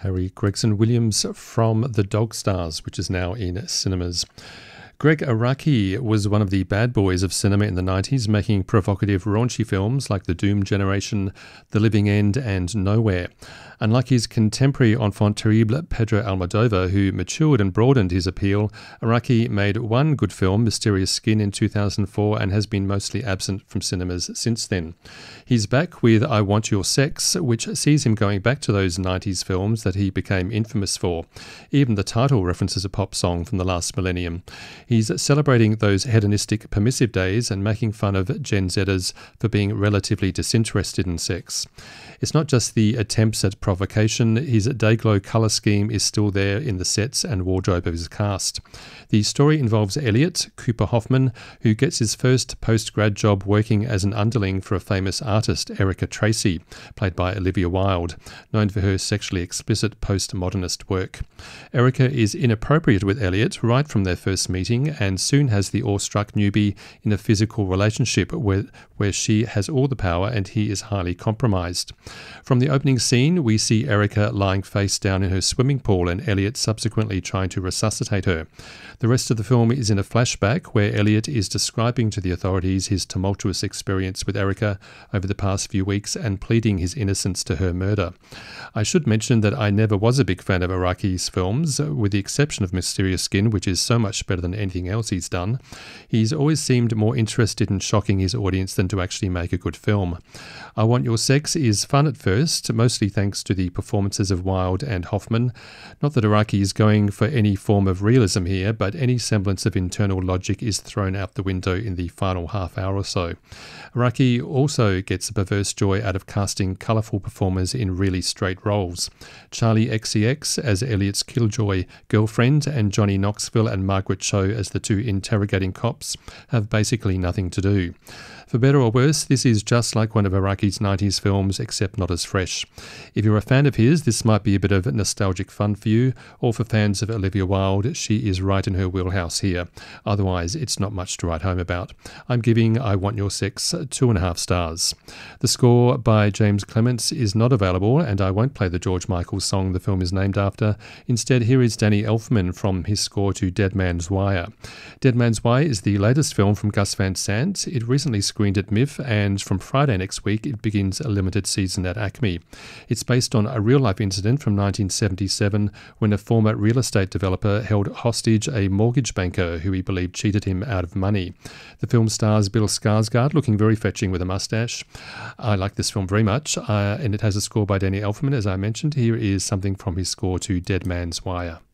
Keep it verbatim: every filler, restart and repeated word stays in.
Harry Gregson Williams from The Dog Stars, which is now in cinemas. Gregg Araki was one of the bad boys of cinema in the nineties, making provocative, raunchy films like The Doom Generation, The Living End and Nowhere. Unlike his contemporary enfant terrible Pedro Almodovar, who matured and broadened his appeal, Araki made one good film, Mysterious Skin, in two thousand four and has been mostly absent from cinemas since then. He's back with I Want Your Sex, which sees him going back to those nineties films that he became infamous for. Even the title references a pop song from the last millennium. He's celebrating those hedonistic, permissive days and making fun of Gen Zers for being relatively disinterested in sex. It's not just the attempts at provocation, his day-glow colour scheme is still there in the sets and wardrobe of his cast. The story involves Elliot, Cooper Hoffman, who gets his first post-grad job working as an underling for a famous artist, Erica Tracy, played by Olivia Wilde, known for her sexually explicit postmodernist work. Erica is inappropriate with Elliot right from their first meeting and soon has the awestruck newbie in a physical relationship where, where she has all the power and he is highly compromised. From the opening scene, we see Erica lying face down in her swimming pool and Elliot subsequently trying to resuscitate her. The rest of the film is in a flashback where Elliot is describing to the authorities his tumultuous experience with Erica over the past few weeks and pleading his innocence to her murder. I should mention that I never was a big fan of Araki's films, with the exception of Mysterious Skin, which is so much better than anything else he's done. He's always seemed more interested in shocking his audience than to actually make a good film. I Want Your Sex is fun at first, mostly thanks to the performances of Wilde and Hoffman. Not that Araki is going for any form of realism here, but any semblance of internal logic is thrown out the window in the final half hour or so. Araki also gets a perverse joy out of casting colourful performers in really straight roles. Charlie X C X as Elliot's killjoy girlfriend and Johnny Knoxville and Margaret Cho as the two interrogating cops have basically nothing to do. For better or worse, this is just like one of Araki's nineties films, except not as fresh. If you're a fan of his, this might be a bit of nostalgic fun for you, or for fans of Olivia Wilde, she is right in her wheelhouse here. Otherwise, it's not much to write home about. I'm giving I Want Your Sex two and a half stars. The score by James Clements is not available, and I won't play the George Michael song the film is named after. Instead, here is Danny Elfman from his score to Dead Man's Wire. Dead Man's Wire is the latest film from Gus Van Sant. It recently screened at M I F, and from Friday next week it begins a limited season at Acme. It's based on a real-life incident from nineteen seventy-seven when a former real estate developer held hostage a mortgage banker who he believed cheated him out of money. The film stars Bill Skarsgård, looking very fetching with a mustache. I like this film very much, uh, and it has a score by Danny Elfman, as I mentioned. Here is something from his score to Dead Man's Wire.